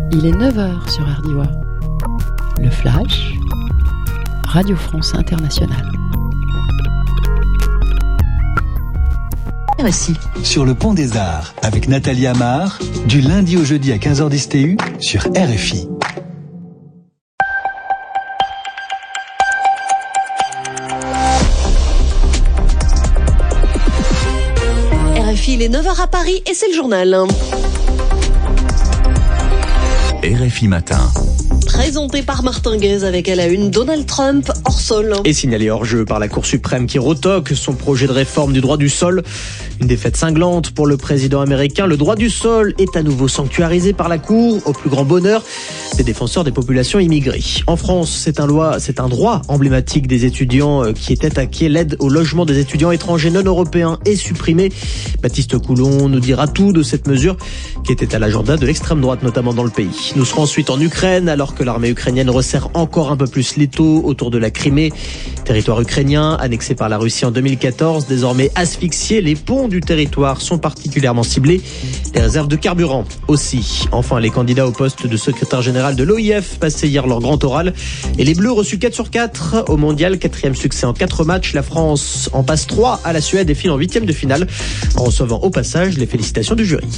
Il est 9h sur RDIWA. Le Flash, Radio France Internationale. RFI. Sur le pont des Arts, avec Nathalie Amar, du lundi au jeudi à 15h10 TU sur RFI. RFI, il est 9h à Paris et c'est le journal. RFI Matin. Présenté par Martin Guez avec à la une Donald Trump hors sol. Et signalé hors jeu par la Cour suprême qui retoque son projet de réforme du droit du sol. Une défaite cinglante pour le président américain. Le droit du sol est à nouveau sanctuarisé par la Cour, au plus grand bonheur des défenseurs des populations immigrées. En France, c'est un droit emblématique des étudiants qui est attaqué. L'aide au logement des étudiants étrangers non européens est supprimée. Baptiste Coulon nous dira tout de cette mesure qui était à l'agenda de l'extrême droite, notamment dans le pays. Nous serons ensuite en Ukraine, alors que l'armée ukrainienne resserre encore un peu plus l'étau autour de la Crimée. Territoire ukrainien, annexé par la Russie en 2014, désormais asphyxié. Les ponts du territoire sont particulièrement ciblés. Les réserves de carburant aussi. Enfin, les candidats au poste de secrétaire général de l'OIF passaient hier leur grand oral. Et les Bleus reçus 4 sur 4 au mondial. 4e succès en 4 matchs. La France en passe 3 à la Suède et file en 8e de finale, en recevant au passage les félicitations du jury.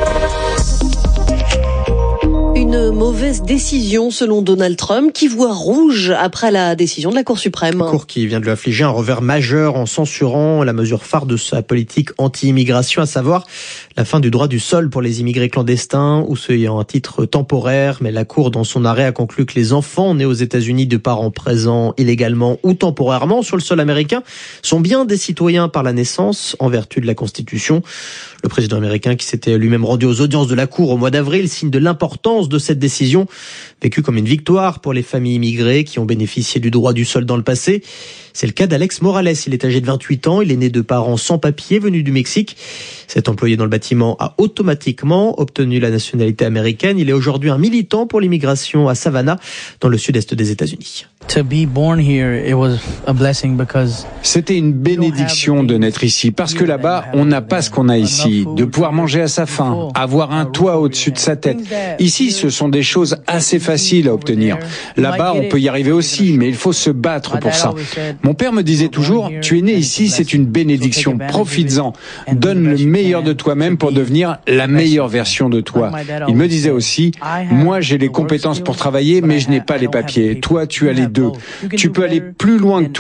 Une mauvaise décision selon Donald Trump qui voit rouge après la décision de la Cour suprême. La Cour qui vient de lui infliger un revers majeur en censurant la mesure phare de sa politique anti-immigration, à savoir la fin du droit du sol pour les immigrés clandestins ou ceux ayant un titre temporaire. Mais la Cour, dans son arrêt, a conclu que les enfants nés aux États-Unis de parents présents illégalement ou temporairement sur le sol américain sont bien des citoyens par la naissance en vertu de la Constitution. Le président américain, qui s'était lui-même rendu aux audiences de la Cour au mois d'avril, signe de l'importance de cette décision, vécue comme une victoire pour les familles immigrées qui ont bénéficié du droit du sol dans le passé. C'est le cas d'Alex Morales. Il est âgé de 28 ans. Il est né de parents sans papier venus du Mexique. Cet employé dans le bâtiment a automatiquement obtenu la nationalité américaine. Il est aujourd'hui un militant pour l'immigration à Savannah, dans le sud-est des États-Unis. C'était une bénédiction de naître ici, parce que là-bas, on n'a pas ce qu'on a ici, de pouvoir manger à sa faim, avoir un toit au-dessus de sa tête. Ici, ce sont des choses assez faciles à obtenir. Là-bas, on peut y arriver aussi, mais il faut se battre pour ça. Mon père me disait toujours, tu es né ici, c'est une bénédiction, profites-en, donne le meilleur de toi-même pour devenir la meilleure version de toi. Il me disait aussi, moi j'ai les compétences pour travailler, mais je n'ai pas les papiers. Toi, tu as les deux. Tu peux aller plus loin que